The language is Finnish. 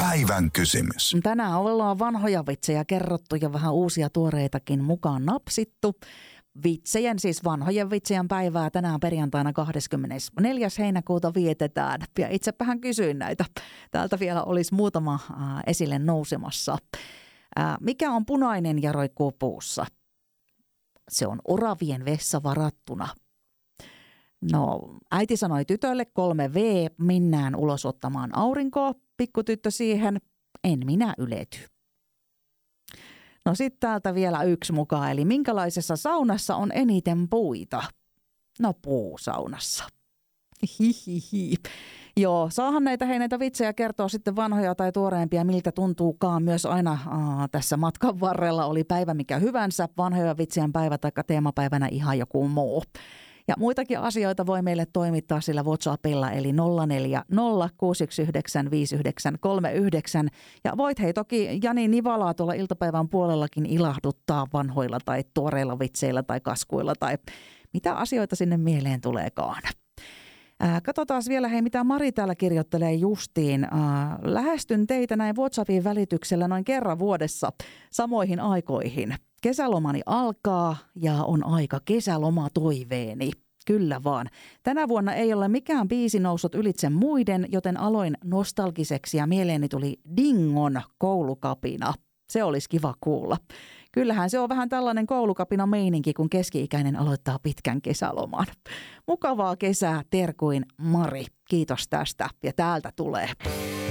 Päivän kysymys. Tänään ollaan vanhoja vitsejä kerrottu ja vähän uusia tuoreitakin mukaan napsittu. Vitsejen, siis vanhojen vitsejen päivää tänään perjantaina 24. heinäkuuta vietetään. Ja itsepähän kysyin näitä. Täältä vielä olisi muutama esille nousemassa. Mikä on punainen ja roikkuu puussa? Se on oravien vessa varattuna. No, äiti sanoi tytölle 3V, mennään ulos ottamaan aurinkoa. Pikkutyttö siihen, en minä ylety. No sitten täältä vielä yksi mukaan, eli minkälaisessa saunassa on eniten puita? No puusaunassa. Hihihi. Joo, saahan näitä vitsejä kertoa sitten vanhoja tai tuoreempia, miltä tuntuukaan myös aina tässä matkan varrella. Oli päivä mikä hyvänsä, vanhoja vitsien päivä tai teemapäivänä ihan joku muu. Ja muitakin asioita voi meille toimittaa sillä WhatsAppilla, eli 0406195939. Ja voit hei toki Jani Nivalaa tuolla iltapäivän puolellakin ilahduttaa vanhoilla tai tuoreilla vitseillä tai kaskuilla tai mitä asioita sinne mieleen tuleekaan. Katsotaan vielä hei mitä Mari täällä kirjoittelee justiin. Lähestyn teitä näin WhatsAppin välityksellä noin kerran vuodessa samoihin aikoihin. Kesälomani alkaa ja on aika kesälomatoiveeni. Kyllä vaan. Tänä vuonna ei ole mikään biisi noussut ylitse muiden, joten aloin nostalgiseksi ja mieleeni tuli Dingon Koulukapina. Se olisi kiva kuulla. Kyllähän se on vähän tällainen koulukapina meininki, kun keski-ikäinen aloittaa pitkän kesäloman. Mukavaa kesää, terkuin Mari. Kiitos tästä ja täältä tulee.